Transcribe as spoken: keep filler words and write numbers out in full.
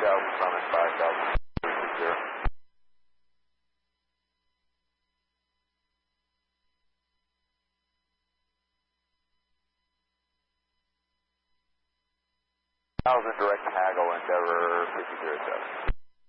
thousand Summit, five thousand zero. Thousand direct haggle Endeavor fifty zero seven.